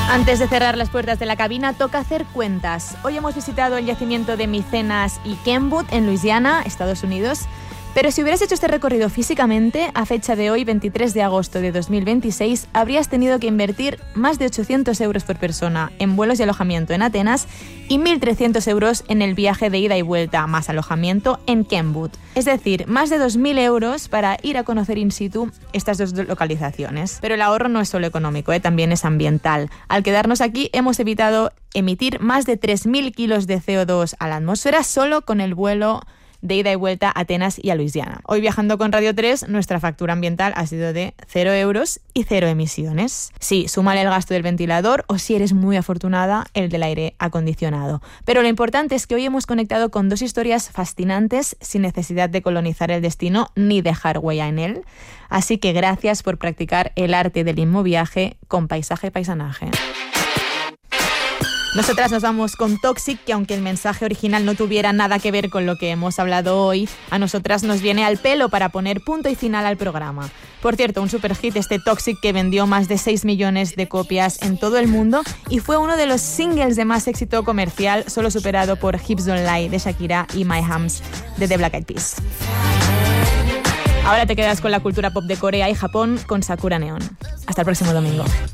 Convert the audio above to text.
Antes de cerrar las puertas de la cabina, toca hacer cuentas. Hoy hemos visitado el yacimiento de Micenas y Kenwood en Luisiana, Estados Unidos. Pero si hubieras hecho este recorrido físicamente, a fecha de hoy, 23 de agosto de 2026, habrías tenido que invertir más de 800 euros por persona en vuelos y alojamiento en Atenas y 1.300 euros en el viaje de ida y vuelta, más alojamiento en Kenwood. Es decir, más de 2.000 euros para ir a conocer in situ estas dos localizaciones. Pero el ahorro no es solo económico, también es ambiental. Al quedarnos aquí, hemos evitado emitir más de 3.000 kilos de CO2 a la atmósfera solo con el vuelo de ida y vuelta a Atenas y a Luisiana. Hoy viajando con Radio 3, nuestra factura ambiental ha sido de 0 euros y 0 emisiones. Sí, súmale el gasto del ventilador o, si eres muy afortunada, el del aire acondicionado. Pero lo importante es que hoy hemos conectado con dos historias fascinantes sin necesidad de colonizar el destino ni dejar huella en él. Así que gracias por practicar el arte del inmoviaje con paisaje y paisanaje. Nosotras nos vamos con Toxic, que aunque el mensaje original no tuviera nada que ver con lo que hemos hablado hoy, a nosotras nos viene al pelo para poner punto y final al programa. Por cierto, un super hit este Toxic que vendió más de 6 millones de copias en todo el mundo y fue uno de los singles de más éxito comercial, solo superado por Hips Don't Lie de Shakira y My Hams de The Black Eyed Peas. Ahora te quedas con la cultura pop de Corea y Japón con Sakura Neon. Hasta el próximo domingo.